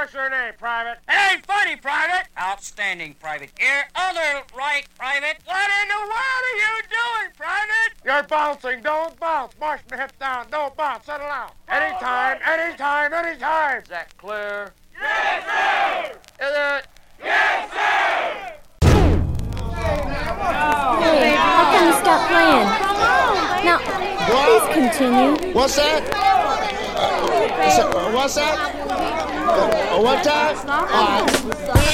What's your name, Private? It ain't funny, Private. Outstanding, Private. Here, other right, Private. What in the world are you doing, Private? You're bouncing. Don't bounce. March the hips down. Don't bounce. Settle down. Anytime, anytime, anytime. Is that clear? Yes, sir! Is it? Yes, sir! Hey, how come you stopped playing? Now, please continue. What's that? What's that? One time? All right.